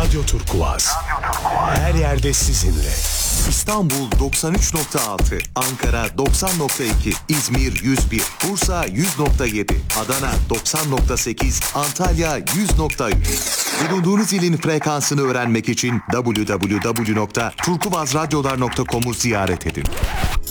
Radyo Turkuaz. Her yerde sizinle. İstanbul 93.6, Ankara 90.2, İzmir 101, Bursa 100.7, Adana 90.8, Antalya 100.1. Bulunduğunuz ilin frekansını öğrenmek için www.turkuazradyolar.com'u ziyaret edin.